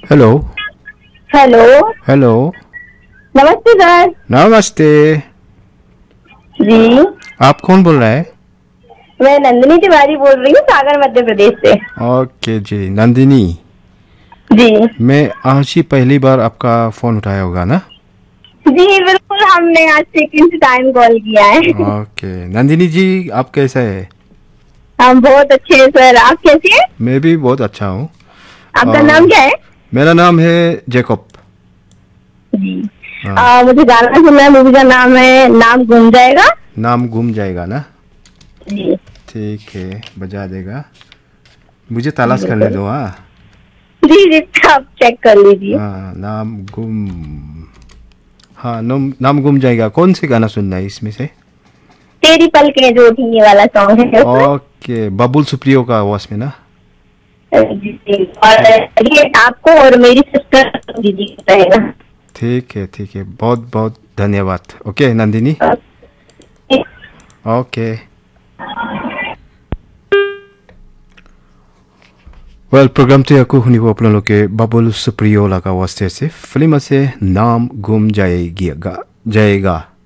Hello. Hello. Hello. नमस्ते sir. नमस्ते। जी। आप कौन बोल रहा है? मैं नंदिनी तिवारी बोल रही हूँ, सागर मध्य प्रदेश से। ओके जी, नंदिनी। जी। मैं आज ही पहली बार आपका फ़ोन उठाया होगा ना? जी बिल्कुल, हमने आज सेकंड टाइम कॉल किया है। ओके नंदिनी जी, आप कैसे हैं? हम बहुत अच्छे हैं सर, आप कैसे हैं? मैं भी बहुत अच्छा हूँ। आपका नाम और क्या है? मेरा नाम है जैकब। जी। हाँ। मुझे गाना सुनना है, मूवी का नाम है नाम गुम जाएगा। नाम गुम जाएगा ना? जी। ठीक है, बजा देगा। मुझे जी तलाश करने बिल्कुल। दो। हाँ। जी जी, आप चेक कर लीजिए। हाँ, नाम गुम। हाँ, नाम गुम जाएगा। कौन से गाना सुनना है इसमें से? तेरी पलकें जो थी, ये वाला सॉन्ग है उसमें। ओके, बबुल सुप्रियो का आवाज में ना? जी जी। और ठीक। ये आपको और मेरी सिस्टर दीदी को रहेगा। ठीक है, ठीक है, बहुत बहुत धन्यवाद। ओके नंदिनी। ओके। वेल, प्रोग्रामটো আকৌ শুনিব আপোনালোকে বাবুল সুপ্ৰিয় লগা আৱাজটো আছে। ফিল্ম আছে নাম গুম जाएगा।